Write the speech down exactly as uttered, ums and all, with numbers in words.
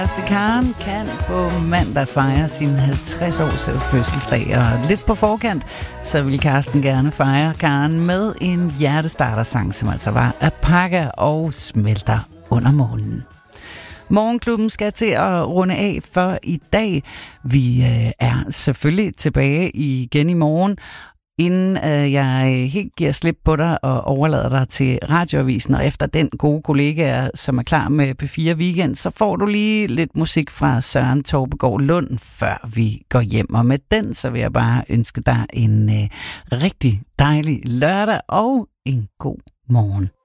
Kæreste Karen kan på mandag fejre sin halvtreds års fødselsdag, og lidt på forkant, så vil Karsten gerne fejre Karen med en hjertestartersang, som altså var Alpaca og Smelter under månen. Morgenklubben skal til at runde af for i dag. Vi øh, er selvfølgelig tilbage igen i morgen. Inden øh, jeg helt giver slip på dig og overlader dig til Radioavisen, og efter den gode kollega, som er klar med P fire Weekend, så får du lige lidt musik fra Søren Torpegaard Lund, før vi går hjem. Og med den, så vil jeg bare ønske dig en øh, rigtig dejlig lørdag og en god morgen.